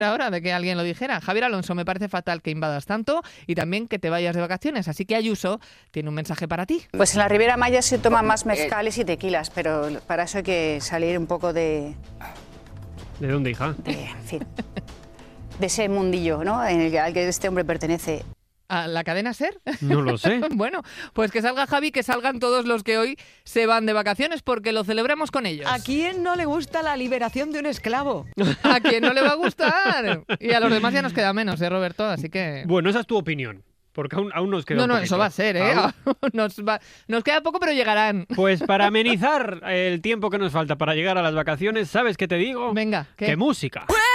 ahora de que alguien lo dijera. Javier Alonso, me parece fatal que invadas tanto y también que te vayas de vacaciones. Así que Ayuso tiene un mensaje para ti. Pues en la Riviera Maya se toman más mezcales y tequilas, pero para eso hay que salir un poco de... ¿De dónde, hija? En fin, de ese mundillo, ¿no? Al que este hombre pertenece. ¿A la cadena SER? No lo sé. Bueno, pues que salga Javi, que salgan todos los que hoy se van de vacaciones porque lo celebramos con ellos. ¿A quién no le gusta la liberación de un esclavo? ¿A quién no le va a gustar? Y a los demás ya nos queda menos, Roberto? Así que... Bueno, esa es tu opinión. Porque aún nos queda un No, poquito. eso va a ser, ¿eh? Nos queda poco, pero llegarán. Pues para amenizar el tiempo que nos falta para llegar a las vacaciones, ¿sabes qué te digo? Venga, ¿qué? ¡Qué música!